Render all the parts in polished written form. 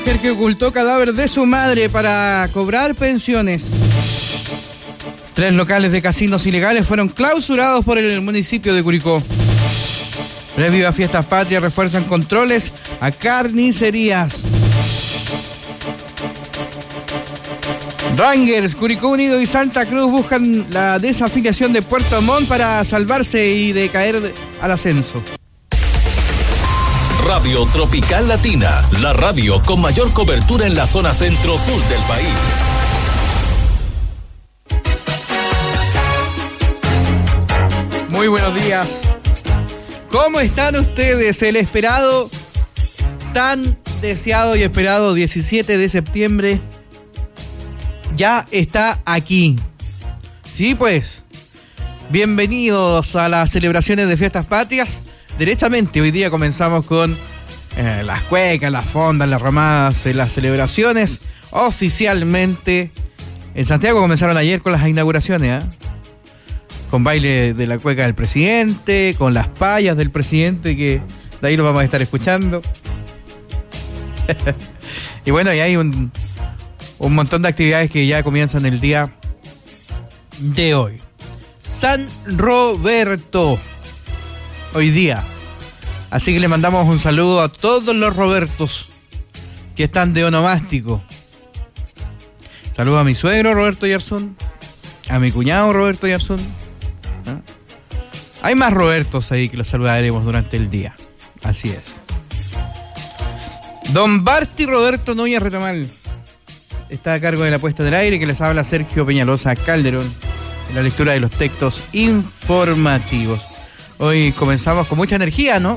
Que ocultó cadáver de su madre para cobrar pensiones. 3 locales de casinos ilegales fueron clausurados por el municipio de Curicó. Previo a Fiestas Patrias refuerzan controles a carnicerías. Rangers, Curicó Unido y Santa Cruz buscan la desafiliación de Puerto Montt para salvarse y de caer al ascenso. Radio Tropical Latina, la radio con mayor cobertura en la zona centro-sur del país. Muy buenos días. ¿Cómo están ustedes? El esperado, tan deseado y esperado 17 de septiembre ya está aquí. Sí, pues, bienvenidos a las celebraciones de Fiestas Patrias. Derechamente, hoy día comenzamos con las cuecas, las fondas, las ramadas, las celebraciones. Oficialmente, en Santiago comenzaron ayer con las inauguraciones, con baile de la cueca del presidente, con las payas del presidente, que de ahí lo vamos a estar escuchando. Y bueno, y hay un montón de actividades que ya comienzan el día de hoy. San Roberto, hoy día. Así que le mandamos un saludo a todos los Robertos que están de onomástico. Saludo a mi suegro Roberto Yarzún, a mi cuñado Roberto Yarzún. Hay más Robertos ahí que los saludaremos durante el día. Así es. Don Barty Roberto Núñez Retamal está a cargo de la puesta del aire, que les habla Sergio Peñalosa Calderón en la lectura de los textos informativos. Hoy comenzamos con mucha energía, ¿no?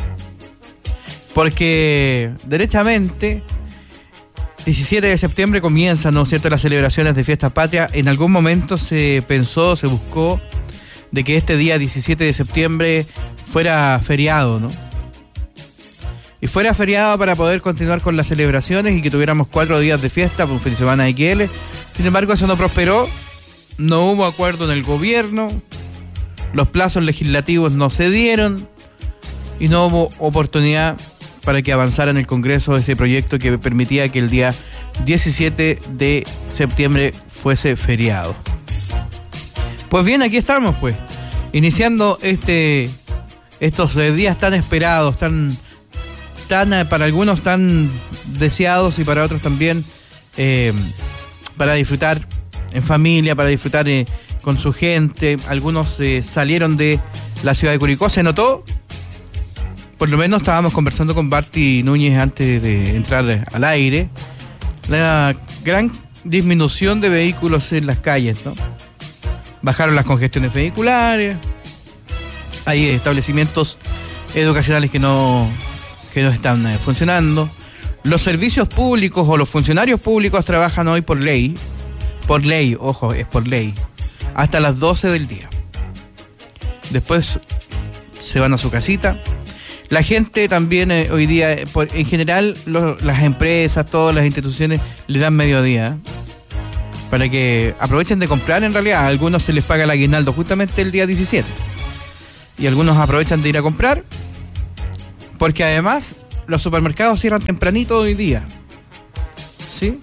Porque derechamente 17 de septiembre comienzan, ¿no es cierto?, las celebraciones de Fiestas Patrias. En algún momento se pensó, se buscó de que este día 17 de septiembre fuera feriado, ¿no? Y fuera feriado para poder continuar con las celebraciones y que tuviéramos 4 días de fiesta por un fin de semana XL. Sin embargo, eso no prosperó, no hubo acuerdo en el gobierno, los plazos legislativos no se dieron y no hubo oportunidad para que avanzara en el Congreso ese proyecto que permitía que el día 17 de septiembre fuese feriado. Pues bien, aquí estamos, pues, iniciando estos días tan esperados, tan para algunos tan deseados y para otros también para disfrutar en familia, para disfrutar con su gente. Algunos salieron de la ciudad de Curicó, se notó. Por lo menos estábamos conversando con Barty Núñez antes de entrar al aire, la gran disminución de vehículos en las calles, ¿no? Bajaron las congestiones vehiculares, hay establecimientos educacionales que no están funcionando. Los servicios públicos o los funcionarios públicos trabajan hoy por ley, ojo, es por ley, hasta las 12 del día. Después se van a su casita. La gente también hoy día, en general, las empresas, todas las instituciones le dan mediodía para que aprovechen de comprar. En realidad, a algunos se les paga el aguinaldo justamente el día 17 y algunos aprovechan de ir a comprar, porque además los supermercados cierran tempranito hoy día. ¿Sí?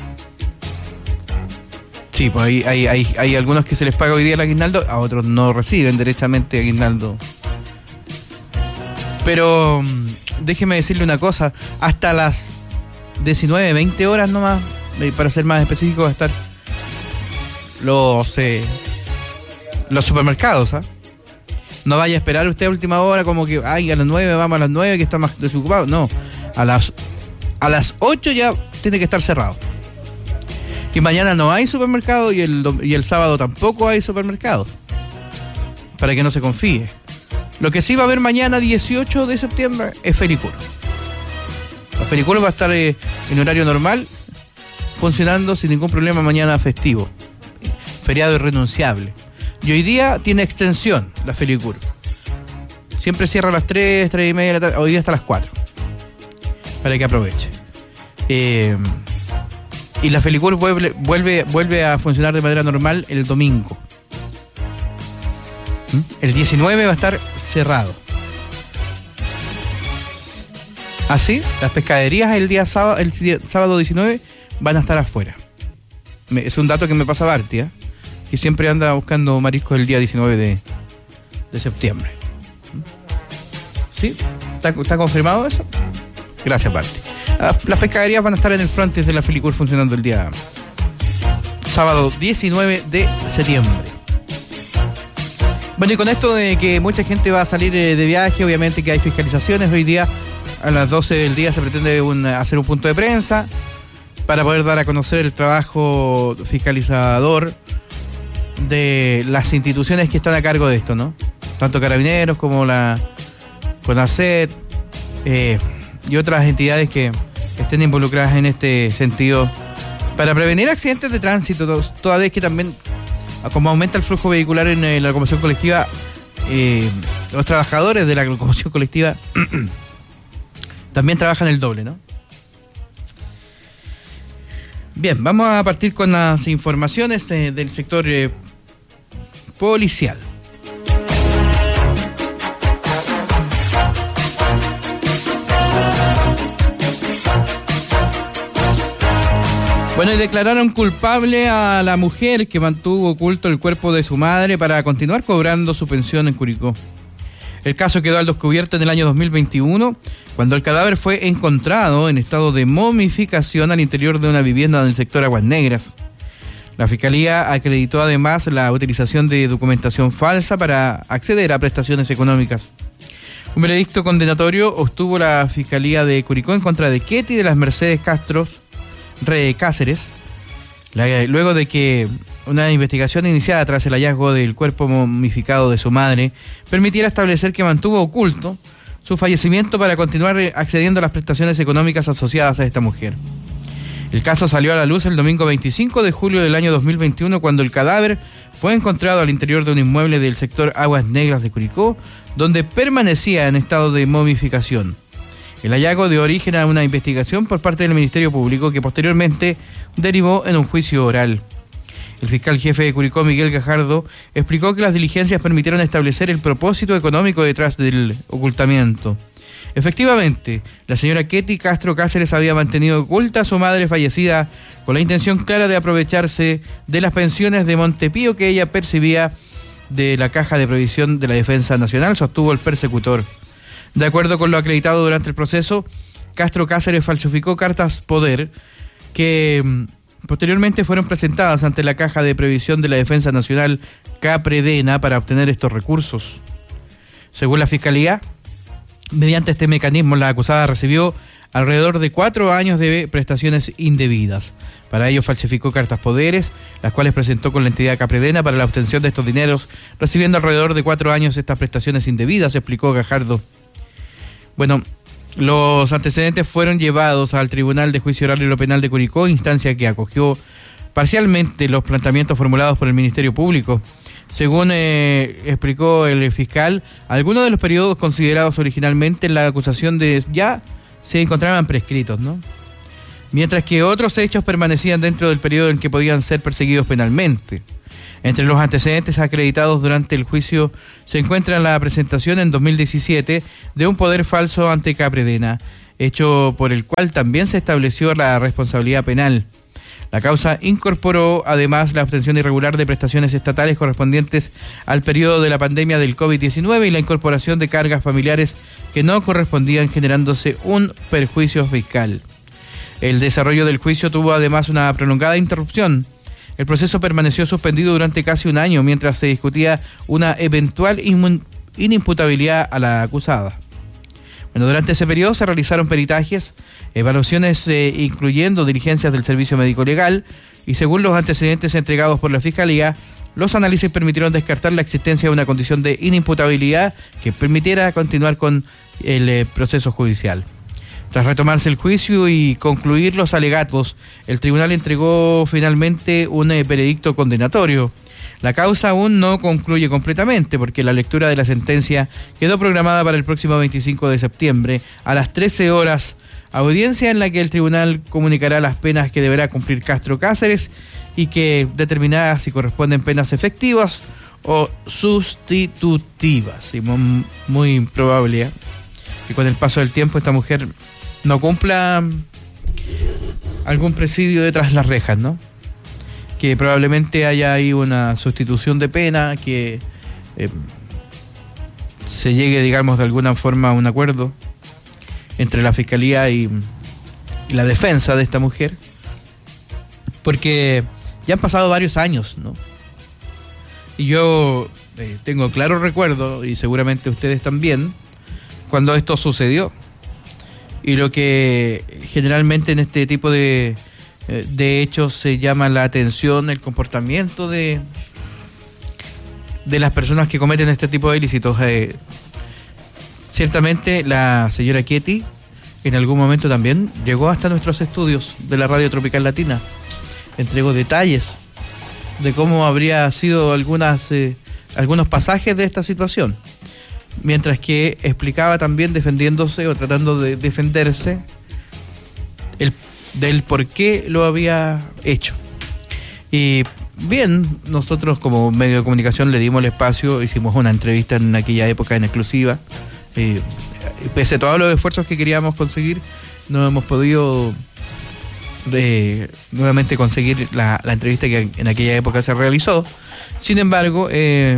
Sí, pues hay algunos que se les paga hoy día el aguinaldo, a otros no reciben derechamente aguinaldo. Pero déjeme decirle una cosa, hasta las 19, 20 horas nomás, para ser más específico, va a estar los supermercados, ¿ah? No vaya a esperar usted a última hora como que, a las 9, vamos a las 9, que está más desocupado. No, a las 8 ya tiene que estar cerrado. Y mañana no hay supermercado y el sábado tampoco hay supermercado, para que no se confíe. Lo que sí va a haber mañana, 18 de septiembre, es Felicur. La Felicur va a estar en horario normal, funcionando sin ningún problema mañana festivo. Feriado irrenunciable. Y hoy día tiene extensión la Felicur. Siempre cierra a las 3, 3 y media de la tarde, hoy día hasta las 4. Para que aproveche. Y la Felicur vuelve a funcionar de manera normal el domingo. El 19 va a estar cerrado. Así, las pescaderías el sábado 19 van a estar afuera. Es un dato que me pasa Barty, que siempre anda buscando mariscos el día 19 de septiembre. ¿Sí? ¿Está confirmado eso? Gracias, Barty. Las pescaderías van a estar en el frontis de la Filicur funcionando el día sábado 19 de septiembre. Bueno, y con esto de que mucha gente va a salir de viaje, obviamente que hay fiscalizaciones. Hoy día a las 12 del día se pretende hacer un punto de prensa para poder dar a conocer el trabajo fiscalizador de las instituciones que están a cargo de esto, ¿no? Tanto Carabineros como la CONACET y otras entidades que estén involucradas en este sentido para prevenir accidentes de tránsito, toda vez que también, como aumenta el flujo vehicular en la locomoción colectiva, los trabajadores de la locomoción colectiva también trabajan el doble, ¿no? Bien, vamos a partir con las informaciones del sector policial. Bueno, y declararon culpable a la mujer que mantuvo oculto el cuerpo de su madre para continuar cobrando su pensión en Curicó. El caso quedó al descubierto en el año 2021, cuando el cadáver fue encontrado en estado de momificación al interior de una vivienda en el sector Aguas Negras. La Fiscalía acreditó además la utilización de documentación falsa para acceder a prestaciones económicas. Un veredicto condenatorio obtuvo la Fiscalía de Curicó en contra de Ketty de las Mercedes Castro Cáceres, luego de que una investigación iniciada tras el hallazgo del cuerpo momificado de su madre permitiera establecer que mantuvo oculto su fallecimiento para continuar accediendo a las prestaciones económicas asociadas a esta mujer. El caso salió a la luz el domingo 25 de julio del año 2021, cuando el cadáver fue encontrado al interior de un inmueble del sector Aguas Negras de Curicó, donde permanecía en estado de momificación. El hallazgo dio origen a una investigación por parte del Ministerio Público que posteriormente derivó en un juicio oral. El fiscal jefe de Curicó, Miguel Gajardo, explicó que las diligencias permitieron establecer el propósito económico detrás del ocultamiento. Efectivamente, la señora Ketty Castro Cáceres había mantenido oculta a su madre fallecida con la intención clara de aprovecharse de las pensiones de Montepío que ella percibía de la Caja de Previsión de la Defensa Nacional, sostuvo el persecutor. De acuerdo con lo acreditado durante el proceso, Castro Cáceres falsificó cartas poder que posteriormente fueron presentadas ante la Caja de Previsión de la Defensa Nacional, CAPREDENA, para obtener estos recursos. Según la Fiscalía, mediante este mecanismo la acusada recibió alrededor de 4 años de prestaciones indebidas. Para ello falsificó cartas poderes, las cuales presentó con la entidad CAPREDENA para la obtención de estos dineros, recibiendo alrededor de 4 años estas prestaciones indebidas, explicó Gajardo. Bueno, los antecedentes fueron llevados al Tribunal de Juicio Oral y lo Penal de Curicó, instancia que acogió parcialmente los planteamientos formulados por el Ministerio Público. Según explicó el fiscal, algunos de los periodos considerados originalmente en la acusación ya se encontraban prescritos, ¿no? Mientras que otros hechos permanecían dentro del periodo en que podían ser perseguidos penalmente. Entre los antecedentes acreditados durante el juicio se encuentra la presentación en 2017 de un poder falso ante CAPREDENA, hecho por el cual también se estableció la responsabilidad penal. La causa incorporó además la obtención irregular de prestaciones estatales correspondientes al periodo de la pandemia del COVID-19 y la incorporación de cargas familiares que no correspondían, generándose un perjuicio fiscal. El desarrollo del juicio tuvo además una prolongada interrupción. El proceso permaneció suspendido durante casi un año mientras se discutía una eventual inimputabilidad a la acusada. Bueno, durante ese periodo se realizaron peritajes, evaluaciones incluyendo diligencias del Servicio Médico Legal y según los antecedentes entregados por la Fiscalía, los análisis permitieron descartar la existencia de una condición de inimputabilidad que permitiera continuar con el proceso judicial. Tras retomarse el juicio y concluir los alegatos, el tribunal entregó finalmente un veredicto condenatorio. La causa aún no concluye completamente porque la lectura de la sentencia quedó programada para el próximo 25 de septiembre a las 13 horas, audiencia en la que el tribunal comunicará las penas que deberá cumplir Castro Cáceres y que determinará si corresponden penas efectivas o sustitutivas. Y muy probable que con el paso del tiempo esta mujer no cumpla algún presidio detrás de las rejas, ¿no? Que probablemente haya ahí una sustitución de pena, que se llegue, digamos, de alguna forma a un acuerdo entre la Fiscalía y la defensa de esta mujer, porque ya han pasado varios años, ¿no? Y yo tengo claro recuerdo, y seguramente ustedes también, cuando esto sucedió. Y lo que generalmente en este tipo de hechos se llama la atención, el comportamiento de las personas que cometen este tipo de ilícitos. Ciertamente la señora Chieti en algún momento también llegó hasta nuestros estudios de la Radio Tropical Latina, entregó detalles de cómo habría sido algunos pasajes de esta situación, mientras que explicaba también, defendiéndose o tratando de defenderse del por qué lo había hecho. Y bien, nosotros como medio de comunicación le dimos el espacio, hicimos una entrevista en aquella época en exclusiva. Pese a todos los esfuerzos que queríamos conseguir, no hemos podido nuevamente conseguir la entrevista que en aquella época se realizó. Sin embargo,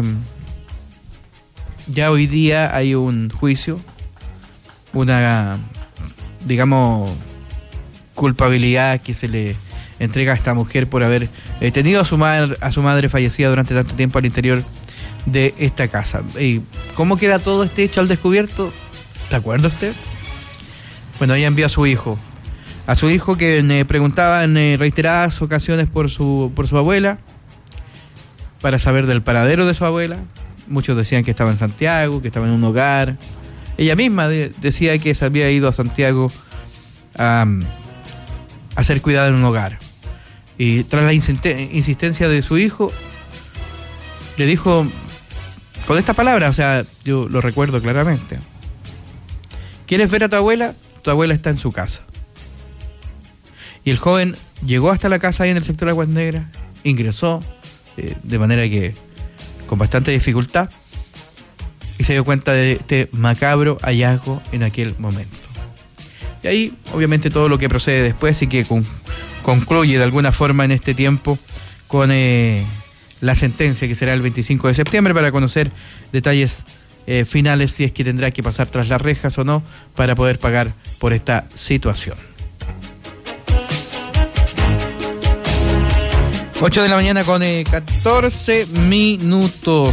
ya hoy día hay un juicio, una, digamos, culpabilidad que se le entrega a esta mujer por haber tenido a su madre fallecida durante tanto tiempo al interior de esta casa. ¿Y cómo queda todo este hecho al descubierto? ¿Te acuerda usted? Bueno, ella envió a su hijo que preguntaba en reiteradas ocasiones por su abuela, para saber del paradero de su abuela. Muchos decían que estaba en Santiago, que estaba en un hogar. Ella misma decía que se había ido a Santiago a ser cuidada en un hogar. Y tras la insistencia de su hijo, le dijo con esta palabra, o sea, yo lo recuerdo claramente: ¿quieres ver a tu abuela? Tu abuela está en su casa. Y el joven llegó hasta la casa ahí en el sector de Aguas Negras, ingresó de manera que con bastante dificultad, y se dio cuenta de este macabro hallazgo en aquel momento. Y ahí, obviamente, todo lo que procede después y que concluye de alguna forma en este tiempo con la sentencia, que será el 25 de septiembre, para conocer detalles finales, si es que tendrá que pasar tras las rejas o no, para poder pagar por esta situación. 8 de la mañana con 14 minutos.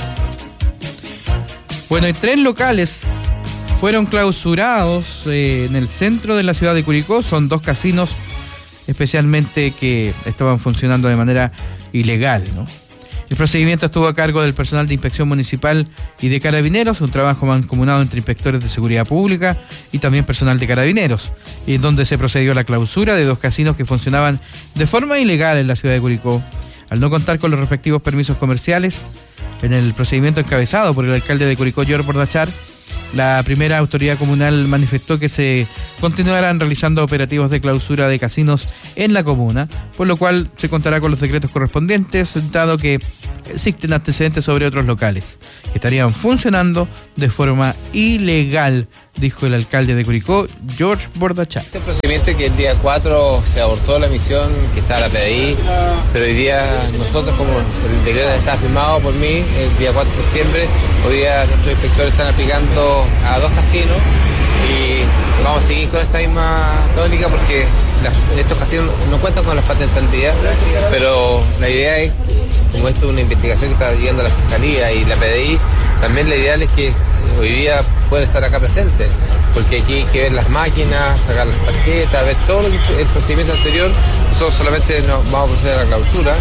Bueno, y 3 locales fueron clausurados en el centro de la ciudad de Curicó. Son 2 casinos especialmente que estaban funcionando de manera ilegal, ¿no? El procedimiento estuvo a cargo del personal de inspección municipal y de carabineros, un trabajo mancomunado entre inspectores de seguridad pública y también personal de carabineros, y en donde se procedió a la clausura de 2 casinos que funcionaban de forma ilegal en la ciudad de Curicó, al no contar con los respectivos permisos comerciales. En el procedimiento encabezado por el alcalde de Curicó, George Bordachar, la primera autoridad comunal manifestó que se continuarán realizando operativos de clausura de casinos en la comuna, por lo cual se contará con los decretos correspondientes, dado que existen antecedentes sobre otros locales que estarían funcionando de forma ilegal, dijo el alcalde de Curicó, George Bordachar. Este procedimiento que el día 4 se abortó la misión que estaba la PDI, pero hoy día nosotros, como el decreto está firmado por mí, el día 4 de septiembre, hoy día nuestros inspectores están aplicando a 2 casinos y vamos a seguir con esta misma tónica porque estos casinos no cuentan con las patentes al día, pero la idea es, como esto es una investigación que está llegando a la Fiscalía y la PDI, también la idea es que hoy día pueden estar acá presentes, porque aquí hay que ver las máquinas, sacar las tarjetas, ver todo lo que el procedimiento anterior. Nosotros solamente nos vamos a proceder a la clausura.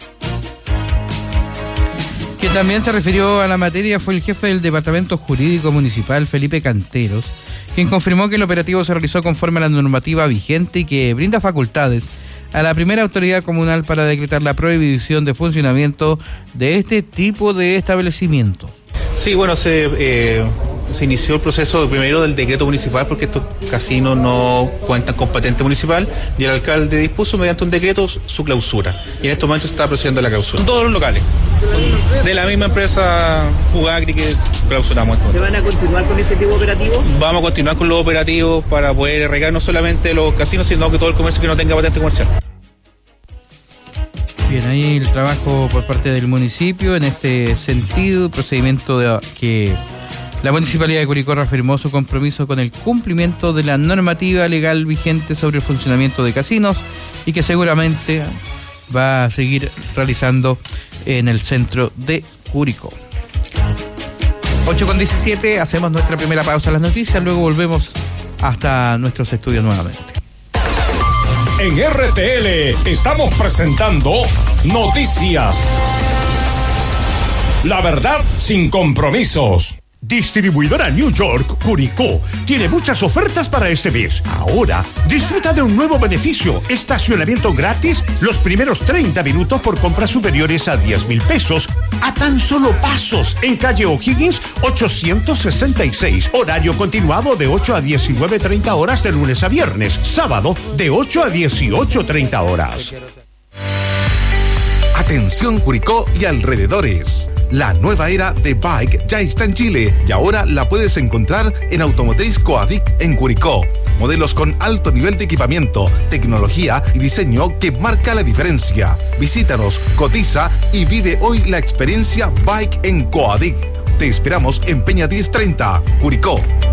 Quien también se refirió a la materia fue el jefe del Departamento Jurídico Municipal, Felipe Canteros, quien confirmó que el operativo se realizó conforme a la normativa vigente y que brinda facultades a la primera autoridad comunal para decretar la prohibición de funcionamiento de este tipo de establecimiento. Sí, bueno, se inició el proceso primero del decreto municipal, porque estos casinos no cuentan con patente municipal, y el alcalde dispuso mediante un decreto su clausura. Y en estos momentos está procediendo la clausura. Son todos los locales. De la misma empresa Jugagri que clausuramos. ¿Se van a continuar con este tipo de operativos? Vamos a continuar con los operativos para poder erradicar no solamente los casinos, sino que todo el comercio que no tenga patente comercial. Bien, ahí el trabajo por parte del municipio en este sentido, procedimiento de que la Municipalidad de Curicó reafirmó su compromiso con el cumplimiento de la normativa legal vigente sobre el funcionamiento de casinos y que seguramente va a seguir realizando en el centro de Curicó. 8:17, hacemos nuestra primera pausa en las noticias, luego volvemos hasta nuestros estudios nuevamente. En RTL estamos presentando Noticias. La verdad sin compromisos. Distribuidora New York, Curicó, tiene muchas ofertas para este mes. Ahora, disfruta de un nuevo beneficio, estacionamiento gratis los primeros 30 minutos por compras superiores a 10,000 pesos, a tan solo pasos, en calle O'Higgins 866. Horario continuado de 8 a 19:30 horas de lunes a viernes, sábado de 8 a 18:30 horas. Atención Curicó y alrededores. La nueva era de bike ya está en Chile y ahora la puedes encontrar en Automotriz Coadic en Curicó. Modelos con alto nivel de equipamiento, tecnología y diseño que marca la diferencia. Visítanos, cotiza y vive hoy la experiencia bike en Coadic. Te esperamos en Peña 1030, Curicó.